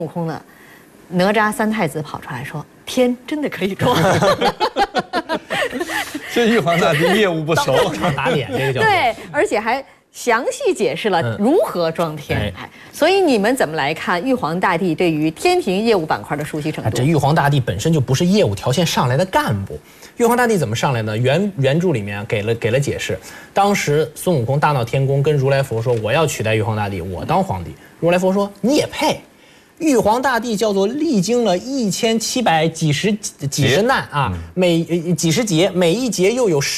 悟空呢，哪吒三太子跑出来说：“天真的可以装。” 这玉皇大帝业务不熟， 打脸这个叫对，而且还详细解释了如何装天。所以你们怎么来看玉皇大帝对于天庭业务板块的熟悉程度？ 这玉皇大帝本身就不是业务条线上来的干部。玉皇大帝怎么上来呢？原著里面给了解释。当时孙悟空大闹天宫，跟如来佛说：“我要取代玉皇大帝，我当皇帝。”如来佛说：“你也配。”玉皇大帝叫做历经了1700几十难啊，几十劫，每一劫又有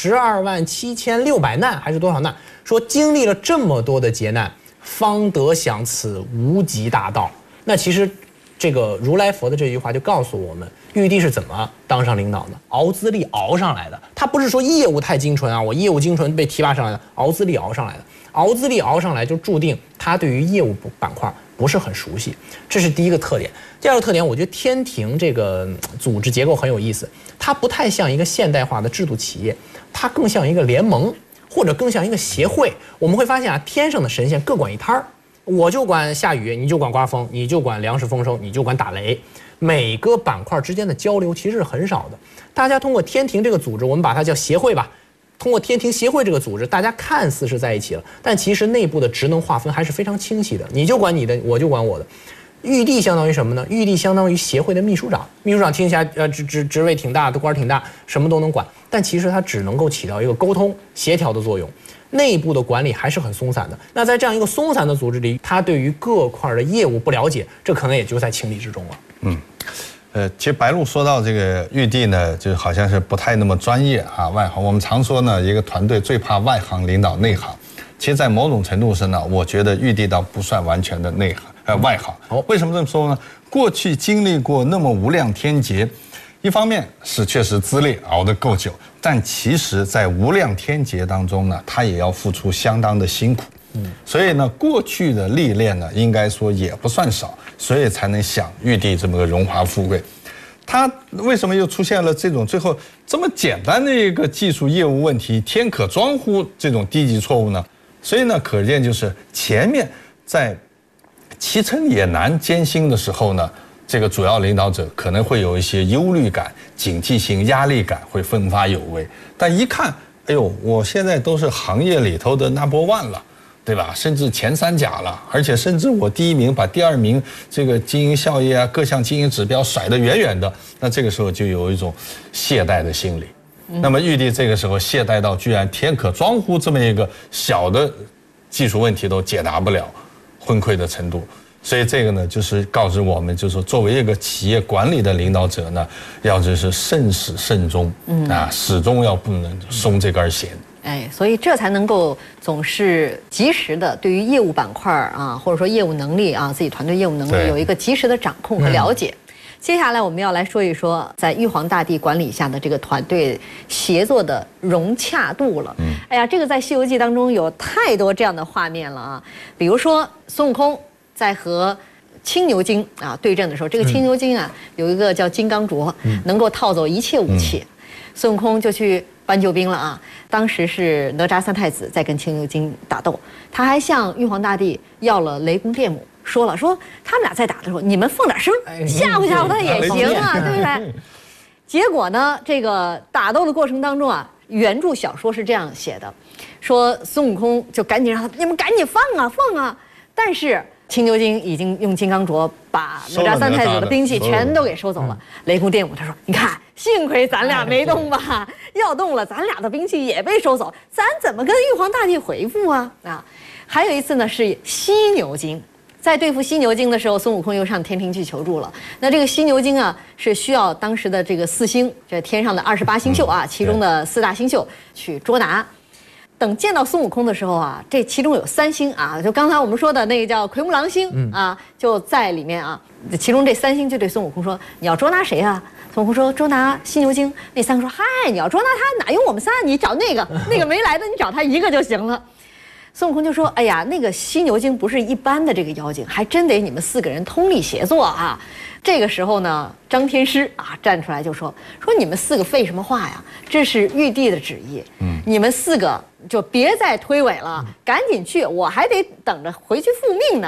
127600难，还是多少难？说经历了这么多的劫难，方得享此无极大道。那其实这个如来佛的这句话就告诉我们，玉帝是怎么当上领导的，熬资历熬上来的。他不是说业务太精纯啊，我业务精纯被提拔上来的，熬资历熬上来的。熬资历熬上来就注定他对于业务板块不是很熟悉，这是第一个特点。第二个特点，我觉得天庭这个组织结构很有意思，它不太像一个现代化的制度企业，它更像一个联盟，或者更像一个协会。我们会发现啊，天上的神仙各管一摊儿，我就管下雨，你就管刮风，你就管粮食丰收，你就管打雷。每个板块之间的交流其实是很少的。大家通过天庭这个组织，我们把它叫协会吧。通过天庭协会这个组织，大家看似是在一起了，但其实内部的职能划分还是非常清晰的。你就管你的，我就管我的。玉帝相当于什么呢？玉帝相当于协会的秘书长。秘书长听起来职位挺大的，官挺大，什么都能管，但其实他只能够起到一个沟通协调的作用。内部的管理还是很松散的。那在这样一个松散的组织里，他对于各块的业务不了解，这可能也就在情理之中了。 其实白鹿说到这个玉帝呢，就好像是不太那么专业啊，外行。我们常说呢，一个团队最怕外行领导内行。其实，在某种程度上呢，我觉得玉帝倒不算完全的外行。为什么这么说呢？过去经历过那么无量天劫，一方面是确实资历熬得够久，但其实在无量天劫当中呢，他也要付出相当的辛苦。所以呢，过去的历练呢，应该说也不算少，所以才能享玉帝这么个荣华富贵。他为什么又出现了这种最后这么简单的一个技术业务问题，天可装乎这种低级错误呢？所以呢，可见就是前面在骑乘野难艰辛的时候呢，这个主要领导者可能会有一些忧虑感、警惕性、压力感，会奋发有为。但一看，哎呦，我现在都是行业里头的 No.1 了。对吧？甚至前3甲了，而且甚至我第1名把第2名这个经营效益啊、各项经营指标甩得远远的，那这个时候就有一种懈怠的心理。那么玉帝这个时候懈怠到居然天可装乎这么一个小的技术问题都解答不了，昏聩的程度。所以这个呢，就是告知我们，就是说作为一个企业管理的领导者呢，要就是慎始慎终，始终要不能松这根弦。 所以这才能够总是及时的对于业务板块啊，或者说业务能力啊，自己团队业务能力有一个及时的掌控和了解。接下来我们要来说一说，在玉皇大帝管理下的这个团队协作的融洽度了。这个在《西游记》当中有太多这样的画面了啊，比如说孙悟空在和青牛精啊对阵的时候，这个青牛精啊有一个叫金刚镯，能够套走一切武器，孙悟空就去搬救兵了啊！当时是哪吒三太子在跟青牛精打斗，他还向玉皇大帝要了雷公电母，说他们俩在打的时候，你们放点声，吓唬吓唬他也行啊，对不对？结果呢，这个打斗的过程当中啊，原著小说是这样写的，说孙悟空就赶紧让他，你们赶紧放啊！但是青牛精已经用金刚镯把哪吒三太子的兵器全都给收走了。雷公电母他说：“你看，幸亏咱俩没动吧，要动了，咱俩的兵器也被收走，咱怎么跟玉皇大帝回复啊？”还有一次呢，是犀牛精，在对付犀牛精的时候，孙悟空又上天庭去求助了。那这个犀牛精啊，是需要当时的这个4星，这天上的28星宿啊，其中的4大星宿去捉拿。等见到孙悟空的时候啊，这其中有3星啊，就刚才我们说的那个叫奎木狼星啊，就在里面啊。其中这3星就对孙悟空说：“你要捉拿谁啊？”孙悟空说：“捉拿犀牛精。”那3个说：“嗨，你要捉拿他，哪用我们仨？你找那个没来的，你找他一个就行了。”孙悟空就说：“哎呀，那个犀牛精不是一般的这个妖精，还真得你们4个人通力协作啊。”这个时候呢，张天师啊站出来就说你们4个废什么话呀？这是玉帝的旨意，你们4个就别再推诿了，赶紧去，我还得等着回去复命呢。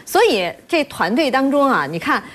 所以这团队当中啊，你看